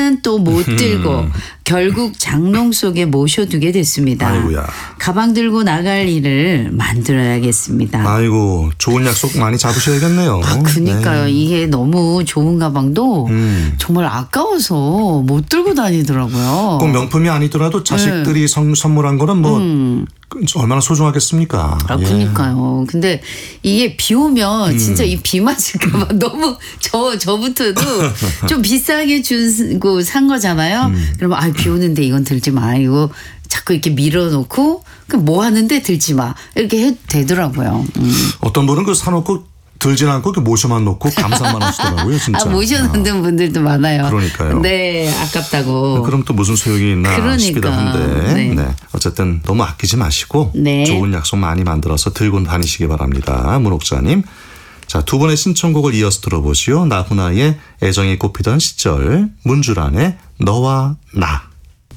들지는 또 못 들고 결국 장롱 속에 모셔두게 됐습니다. 아이고야. 가방 들고 나갈 일을 만들어야겠습니다. 아이고 좋은 약속 많이 잡으셔야겠네요. 그러니까요. 네. 이게 너무 좋은 가방도 정말 아까워서 못 들고 다니더라고요. 꼭 명품이 아니더라도 자식들이 선물한 거는 뭐 얼마나 소중하겠습니까. 아, 그러니까요. 근데 이게 비 오면 진짜 이 비 맞을까 봐 너무 저부터도 좀 비싸게 주고 산 거잖아요. 그러면 비 오는데 이건 들지 마. 이거 자꾸 이렇게 밀어놓고 그럼 뭐 하는데 들지 마. 이렇게 해도 되더라고요. 어떤 분은 그 사놓고 들진 않고 그 모셔만 놓고 감상만 하시더라고요. 진짜. 모셔놓는 분들도 많아요. 그러니까요. 네. 아깝다고. 그럼 또 무슨 소용이 있나 싶기도 한데. 네. 네. 어쨌든 너무 아끼지 마시고 네. 좋은 약속 많이 만들어서 들고 다니시기 바랍니다. 문옥자님. 자, 두 분의 신청곡을 이어서 들어보시오. 나훈아의 애정이 꽃피던 시절, 문주란의 너와 나.